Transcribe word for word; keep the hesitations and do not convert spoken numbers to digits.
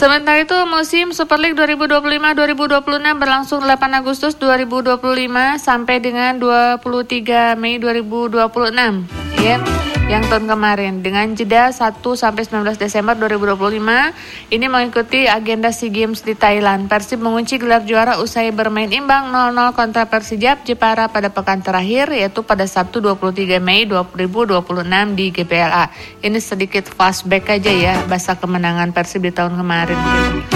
Sementara itu musim Super League dua ribu dua puluh lima dua ribu dua puluh enam berlangsung delapan Agustus dua ribu dua puluh lima sampai dengan dua puluh tiga Mei dua ribu dua puluh enam, ya. Yang tahun kemarin dengan jeda satu sampai sembilan belas Desember dua ribu dua puluh lima ini mengikuti agenda SEA Games di Thailand. Persib mengunci gelar juara usai bermain imbang nol nol kontra Persijap Jepara pada pekan terakhir, yaitu pada Sabtu dua puluh tiga Mei dua ribu dua puluh enam di G B L A. Ini sedikit flashback aja ya, bahasa kemenangan Persib di tahun kemarin gitu.